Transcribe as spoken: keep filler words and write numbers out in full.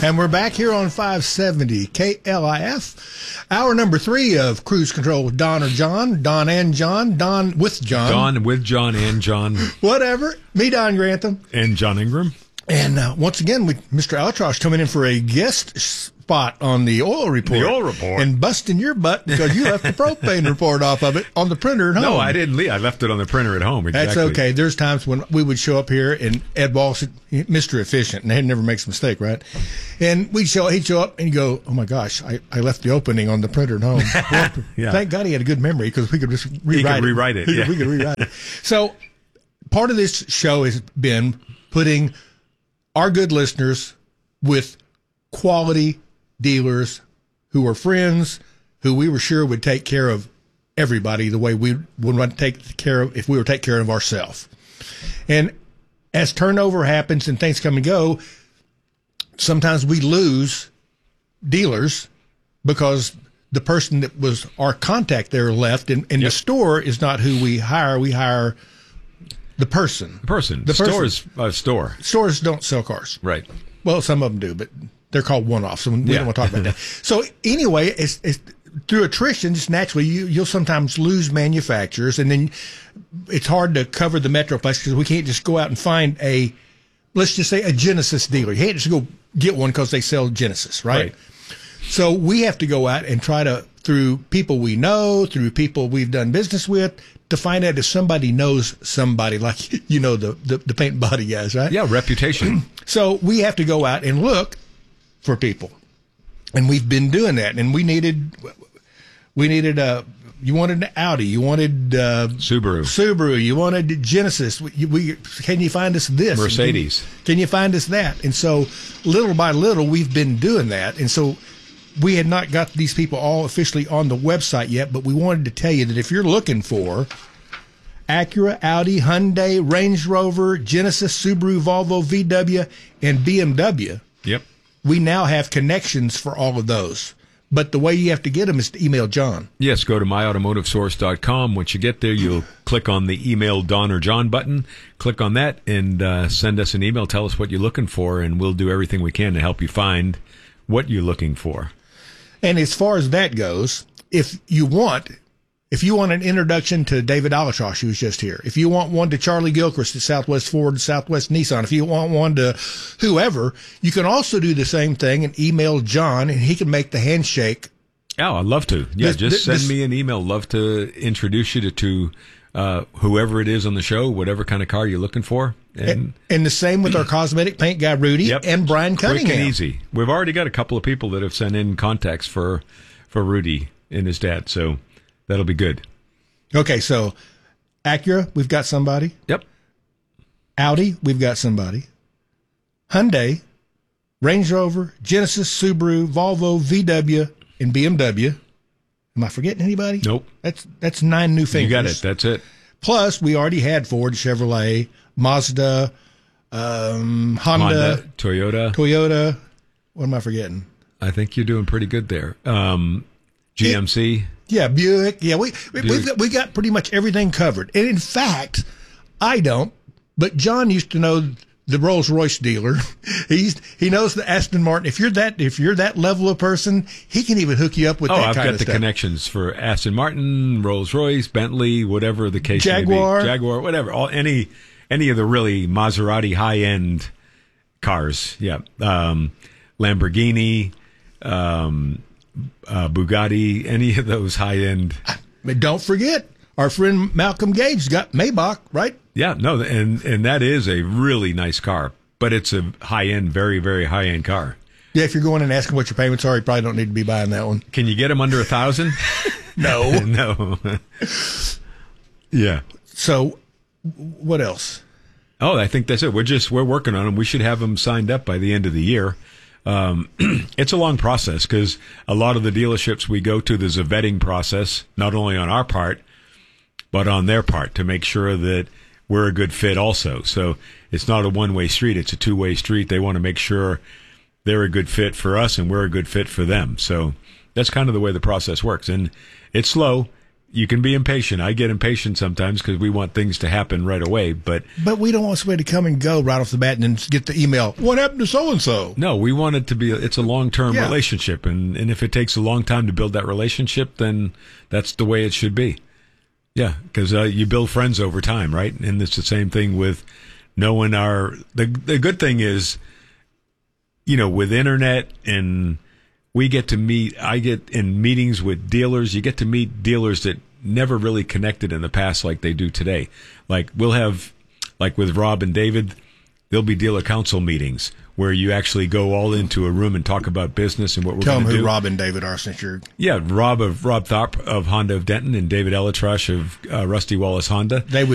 And we're back here on five seventy K L I F. Hour number three of Cruise Control with Don or John. Don and John. Don with John. Don with John and John. Whatever. Me, Don Grantham. And John Ingram. And uh, once again, we, Mister Altrosh coming in for a guest spot on the oil report. The oil report. And busting your butt because you left the propane report off of it on the printer at home. No, I didn't leave. I left it on the printer at home. Exactly. That's okay. There's times when we would show up here and Ed Walsh, Mister Efficient, and he never makes a mistake, right? And we'd show, he'd show up and he'd go, oh my gosh, I, I left the opening on the printer at home. Well, yeah. Thank God he had a good memory because we could just rewrite he could it. rewrite it. Yeah. We could rewrite it. So part of this show has been putting our good listeners with quality dealers who are friends, who we were sure would take care of everybody the way we would want to take care of if we were take care of ourselves. And as turnover happens and things come and go, sometimes we lose dealers because the person that was our contact there left, and, and yep. the store is not who we hire. We hire the person. The person. The store person. is a store. Stores don't sell cars. Right. Well, some of them do, but they're called one-offs, so we yeah. don't want to talk about that. So anyway, it's, it's through attrition, just naturally, you, you'll sometimes lose manufacturers, and then it's hard to cover the Metroplex because we can't just go out and find a, let's just say, a Genesis dealer. You can't just go get one because they sell Genesis, right? right? So we have to go out and try to, through people we know, through people we've done business with, to find out if somebody knows somebody, like, you know, the, the, the paint and body guys, right? Yeah, reputation. So we have to go out and look for people. And we've been doing that. And we needed, we needed a, you wanted an Audi, you wanted uh, Subaru. Subaru, you wanted Genesis. We, we Can you find us this? Mercedes. Can, can you find us that? And so little by little, we've been doing that. And so we had not got these people all officially on the website yet, but we wanted to tell you that if you're looking for Acura, Audi, Hyundai, Range Rover, Genesis, Subaru, Volvo, V W, and B M W, yep, we now have connections for all of those. But the way you have to get them is to email John. Yes, go to my automotive source dot com. Once you get there, you'll click on the email Don or John button. Click on that and uh, send us an email. Tell us what you're looking for, and we'll do everything we can to help you find what you're looking for. And as far as that goes, if you want, if you want an introduction to David Altrosh, who was just here, if you want one to Charlie Gilchrist at Southwest Ford, Southwest Nissan, if you want one to whoever, you can also do the same thing and email John, and he can make the handshake. Oh, I'd love to. Yeah, this, just this, send me an email. Love to introduce you to, to uh, whoever it is on the show, whatever kind of car you're looking for. And, and, and the same with our cosmetic paint guy, Rudy, yep, and Brian Cunningham. Quick and easy. We've already got a couple of people that have sent in contacts for, for Rudy and his dad, so that'll be good. Okay, so Acura, we've got somebody. Yep. Audi, we've got somebody. Hyundai, Range Rover, Genesis, Subaru, Volvo, V W, and B M W. Am I forgetting anybody? Nope. That's that's nine new fingers. You got it. That's it. Plus, we already had Ford, Chevrolet, Mazda, um, Honda, Honda, Toyota. Toyota. What am I forgetting? I think you're doing pretty good there. Um, G M C. It, yeah, Buick. Yeah, we we, we got, we got pretty much everything covered. And in fact, I don't, but John used to know the Rolls Royce dealer. He's he knows the Aston Martin. If you're that if you're that level of person, he can even hook you up with oh, that I've kind got of the stuff. Connections for Aston Martin, Rolls Royce, Bentley, whatever the case Jaguar. may be. Jaguar, whatever. All any any of the really Maserati high end cars. Yeah, um, Lamborghini, um, uh, Bugatti, any of those high end. But don't forget, our friend Malcolm Gage got Maybach, right? Yeah, no, and and that is a really nice car, but it's a high end, very very high end car. Yeah, if you're going and asking what your payments are, you probably don't need to be buying that one. Can you get them under a thousand? No, no. Yeah. So, what else? Oh, I think that's it. We're just we're working on them. We should have them signed up by the end of the year. Um, it's a long process because a lot of the dealerships we go to, there's a vetting process, not only on our part, but on their part to make sure that we're a good fit also. So it's not a one-way street. It's a two-way street. They want to make sure they're a good fit for us and we're a good fit for them. So that's kind of the way the process works. And it's slow. you can be impatient. I get impatient sometimes because we want things to happen right away. But But we don't want somebody to come and go right off the bat and then get the email, what happened to so-and-so? no, we want it to be, it's a long-term Yeah. relationship. And, and if it takes a long time to build that relationship, then that's the way it should be. Yeah, because uh, you build friends over time, right? And it's the same thing with knowing our, the, the good thing is, you know, with internet and we get to meet, I get in meetings with dealers, you get to meet dealers that never really connected in the past like they do today. Like we'll have, like with Rob and David, there'll be dealer council meetings where you actually go all into a room and talk about business and what we're Tell going them to who do. Rob and David are since you're... Yeah, Rob of Rob Thorpe of Honda of Denton and David Elatrash of uh, Rusty Wallace Honda. They would